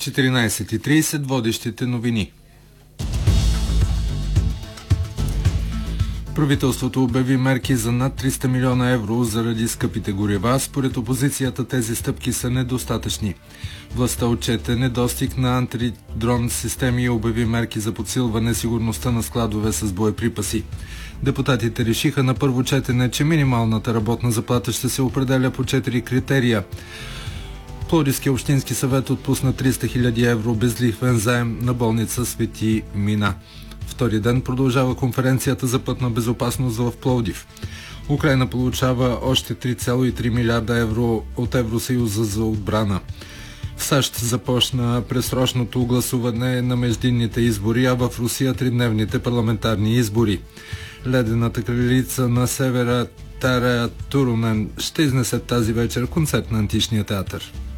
14:30 водещите новини. Правителството обяви мерки за над 300 милиона евро заради скъпите горива. Според опозицията тези стъпки са недостатъчни. Властта отчете недостиг на антидрон системи и обяви мерки за подсилване сигурността на складове с боеприпаси. Депутатите решиха на първо четене, че минималната работна заплата ще се определя по 4 критерия. Пловдивския общински съвет отпусна 300 хиляди евро безлихвен заем на болница Свети Мина. Втори ден продължава конференцията за пътна безопасност в Пловдив. Украйна получава още 3,3 милиарда евро от Евросъюза за отбрана. В САЩ започна предсрочното гласуване на междинните избори, а в Русия тридневните парламентарни избори. Ледената кралица на севера Таря Турунен ще изнесе тази вечер концерт на Античния театър.